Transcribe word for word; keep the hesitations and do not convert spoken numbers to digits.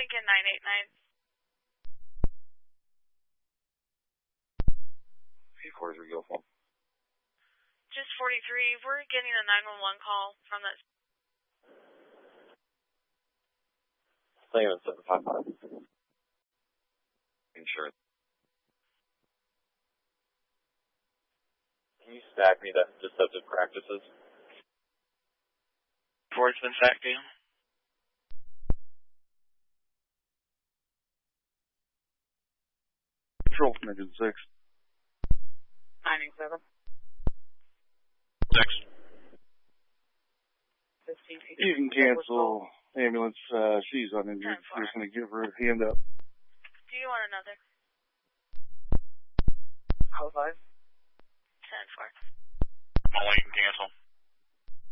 Lincoln nine eight nine. eight four three, go phone. Just forty-three. We're getting a nine one one call from that. Claimant seven five five. Insurance. Can you stack me that deceptive practices? Report's been stacked to you. Control, negative six. nine eight seven. Six. fifteen. You can cancel ambulance. Uh, she's uninjured. We're just going to give her a hand up. Do you want another? How five? ten four. Only you can cancel.